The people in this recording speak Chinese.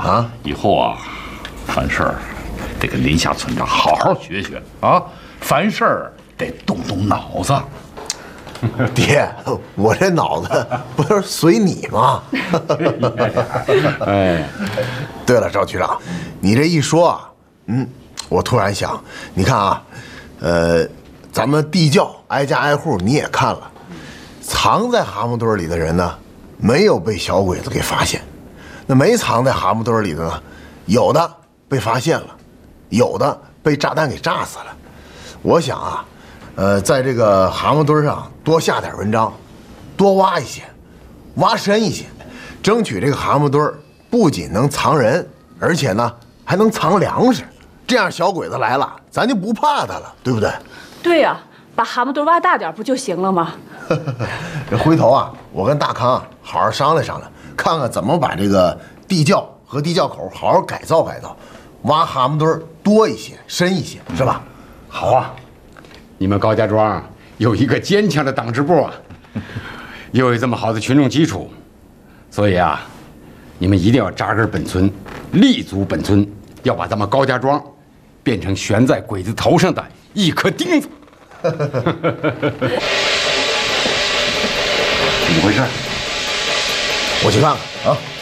啊，以后啊，凡事得跟林夏村长好好学学啊，凡事得动动脑子。 爹，我这脑子不是随你吗？ 哎， 对了，赵局长，你这一说啊，我突然想，你看啊，咱们地窖挨家挨户你也看了，藏在蛤蟆堆里的人呢，没有被小鬼子给发现；那没藏在蛤蟆堆里的呢，有的被发现了，有的被炸弹给炸死了。我想啊，在这个蛤蟆堆上多下点文章，多挖一些，挖深一些，争取这个蛤蟆堆不仅能藏人，而且呢还能藏粮食。这样小鬼子来了，咱就不怕他了，对不对？ 对呀，把蛤蟆堆挖大点不就行了吗？ 这回头啊，我跟大康好好商量商量，看看怎么把这个地窖和地窖口好好改造改造，挖蛤蟆堆多一些，深一些，是吧？ 好啊，你们高家庄有一个坚强的党支部啊，又有这么好的群众基础，所以啊，你们一定要扎根本村，立足本村，要把咱们高家庄变成悬在鬼子头上的一颗钉子。 怎么回事？ 我去看看啊。